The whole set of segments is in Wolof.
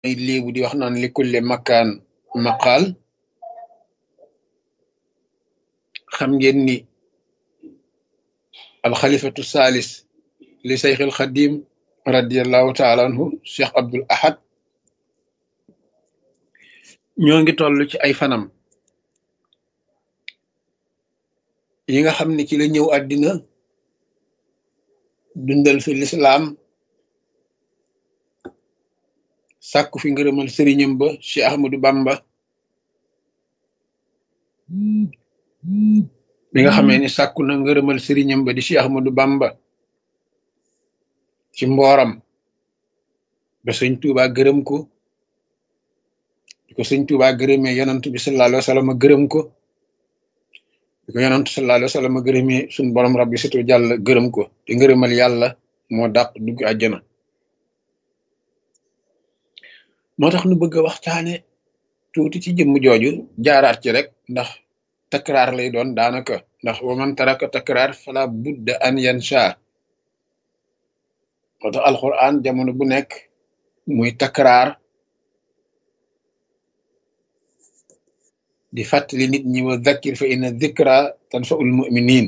ay léebu di wax naan li kulli makkaan maqaal. xam ngeen ni alxalifatu saalis li sayxil xadim radiallahu taala anhu cheikh abdul ahad ñoo ngi toll ci ay fanam yi nga xam ne ci la ñëw àddina dundal fi lislaam sàkku fi ngërëmal sëriñam ba cheikh ahmadu bamba bi nga xamee ni sàkku na ngërëmal sëriñam ba di cheikh ahmadu bamba ci mbooram ba sëñ Tuubaa gërëm ko di ko sëñ Tuubaa gërëmee yonantu bi sallallahu alayhi wa sallam gërëm ko di ko yonantu sallallahu alayhi wa sallam gërëmee suñ borom rabbi situ jàll gërëm ko te ngërëmal yàlla moo dàq dugg àjjana. moo tax nu bëgg a waxtaane tuuti ci jëmm jooju jaaraat ci rek ndax takraar lay doon daanaka ndax wa man taraka takraar fala budda an yansha. moo tax alquran jamono bu nekk muy takraar di fàttali nit ñi wa dhakkir fa inna dhikra tanfa'ul mu'minin.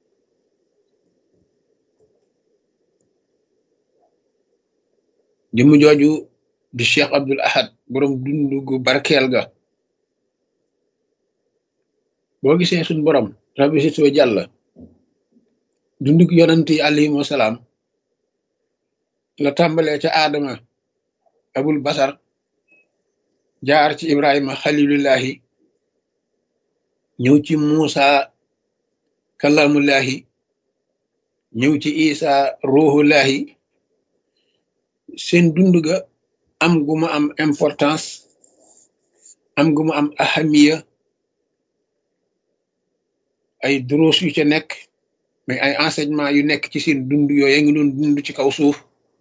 jëmm jooju di cheikh abdul ahad borom dundu gu barkeel ga boo gisee suñ borom rabbi si tuwa jàlla dundug yonant yi alayhim wasalaam la tàmbalee ca aadama abul basar jaar ci ibrahima xalilullahi ñëw ci muusa kalamullahi ñëw ci isa ruhullahi seen dund ga am gu mu am importance am gu mu am ahamiya ay duruus yu ca nekk mais ay enseignement yu nekk ci seen dund yooyu ngi doon dund ci kaw suuf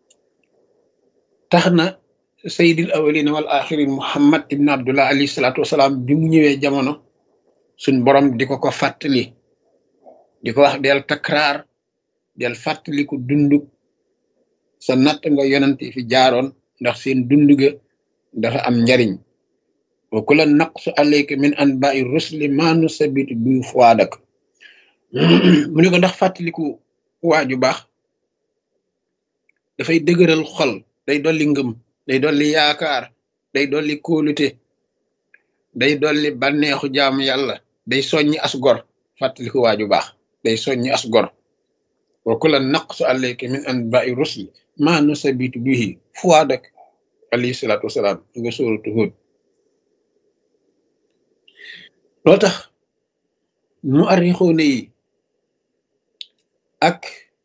tax na sayyidil awwalina wal axirin muhammad ibn abdullah alayhi salaatu wasalaam bi mu ñëwee jamono suñ borom di ko fàttali di ko wax del takraar del fàttali ko dundug sa natt nga yonante fi jaaroon ndax seen dund ga dafa am njariñ wa kullan naqsu alayka min anba'i rusli ma nusabitu bi fuadak. mu ne ko ndax fàttaliku waaju baax dafay dëgëral xol, day dolli ngëm, day dolli yaakaar, day dolli kóolute, day dolli bànneexu jaamu yàlla, day soññi as gor. fàttaliku waaju baax day soññi as gor. wa kullan naqsu alayka min anba'i rusli ma nusabitu bihi fuadak alayhi salaatu wasalaam nga sóoratu Hud. loo tax mu arrixoone yi ak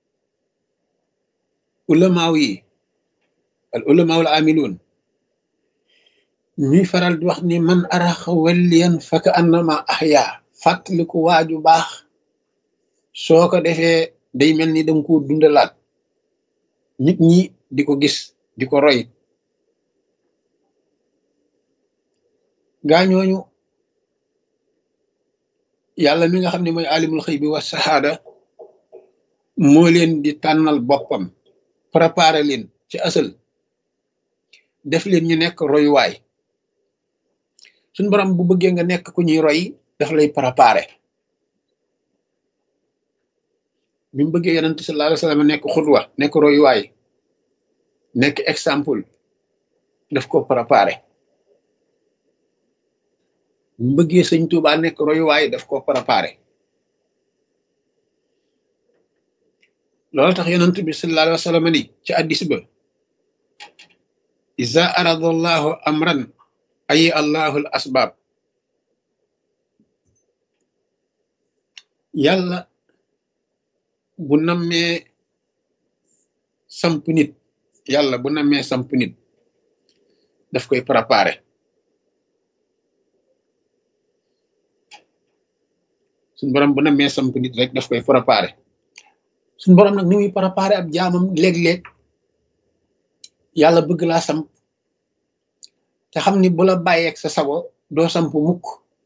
ulamaaw yi al ulamaaw al amiluun ñuy faral di wax ni man araxa walliyan faka annama ahya. fàttaliku waaju baax soo ko defee day mel ni danga ko dundalaat, nit ñi di ko gis di ko roy. gaañooñu yàlla mi nga xam ne mooy alimul xëy bi wa saxaada moo leen di tànnal boppam, préparé leen ci asal, def leen ñu nekk royuwaay. suñ borom bu bëggee nga nekk ku ñuy roy daf lay préparé. bi mu bëggee yonent sallallahu alayhi wa sallam nekk xudwa, nekk royuwaay, nekk exemple, daf ko préparé. bi mu bëggee sëñ Tuubaa nekk royuwaay daf ko préparé. loolu tax yonent bi sallallahu alayhi wa sallam ni ci addis ba iza arada allahu amran ayi allahu al asbab. yàlla bu nammee samp nit, yàlla bu nammee samp nit daf koy préparé. suñ borom bu nammee samp nit rek daf koy préparé. suñ borom nag ni muy préparé ab jaamam léeg-léeg yàlla bëgg laa samp te xam ni bu la bàyyeeg sa sago doo samp mukk,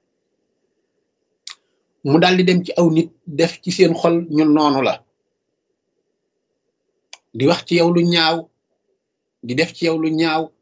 mu daal di dem ci aw nit def ci seen xol ñun noonu la, di wax ci yow lu ñaaw, di def ci yow lu ñaaw,